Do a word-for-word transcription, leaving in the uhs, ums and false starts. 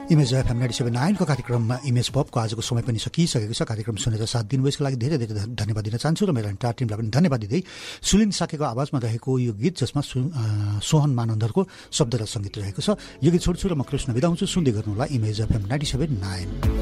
Image FM ninety seven नाइनको कार्यक्रममा image पपको आजको समय पनि सकिसकेको छ। कार्यक्रम सुनेर साथ दिनुभयो यसको लागि धेरै धेरै धन्यवाद दिन चाहन्छु र मेरो एन्टायर टिमलाई पनि धन्यवाद दिँदै सुलिन साकेको आवाजमा रहेको यो गीत जसमा सोहन मानन्दरको शब्द र सङ्गीत रहेको छ, यो गीत छोड्छु र म कृष्ण बिदा हुन्छु। सुन्दै गर्नुहोला image FM ninety seven nine.